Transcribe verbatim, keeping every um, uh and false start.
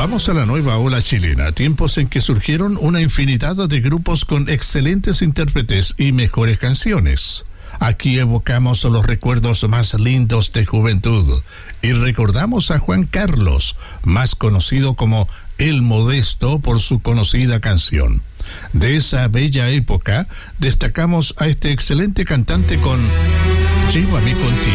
Vamos a la nueva ola chilena, tiempos en que surgieron una infinidad de grupos con excelentes intérpretes y mejores canciones. Aquí evocamos los recuerdos más lindos de juventud y recordamos a Juan Carlos, más conocido como El Modesto por su conocida canción. De esa bella época destacamos a este excelente cantante con Llévame contigo.